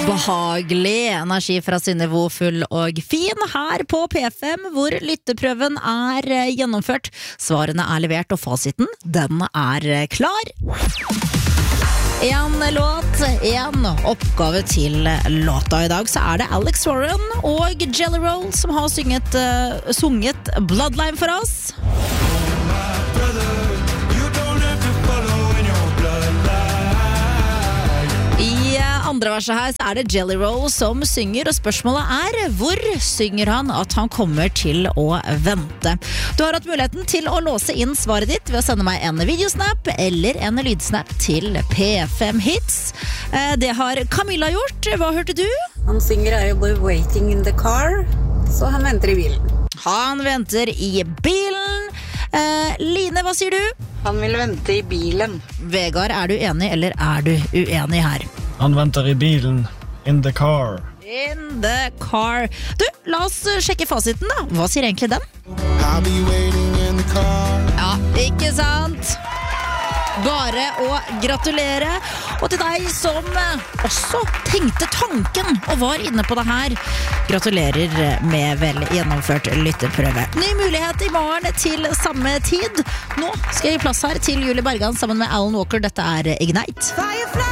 Behagelig energi fra Synnøve, full og fin her på P5, hvor lytteprøven er gjennomført. Svarene er levert, og fasiten, den er klar. En låt, en oppgave til låta. I dag så er det Alex Warren og Jelly Roll som har sunget Bloodline for oss. I andre verset her så er det Jelly Roll som synger, og spørsmålet er hvor synger han at han kommer til å vente. Du har hatt muligheten til å låse inn svaret ditt ved å sende meg en videosnap eller en lydsnap til P5 Hits. Det har Camilla gjort. Hva hørte du? Han synger I will be waiting in the car, så han venter i bilen. Han venter i bilen. Line, hva sier du? Han vil vente i bilen. Vegard, er du enig eller er du uenig her? Han venter i bilen. In the car. In the car. Du, la oss sjekke fasiten da. Hva sier egentlig den? I'll be waiting in the car. Ja, ikke sant? Bare å gratulere. Og til deg som også tenkte tanken og var inne på det her, gratulerer med vel gjennomført lytteprøve. Ny mulighet i morgen til samme tid. Nå skal jeg gi plass her til Julie Bergan sammen med Alan Walker. Dette er Ignite.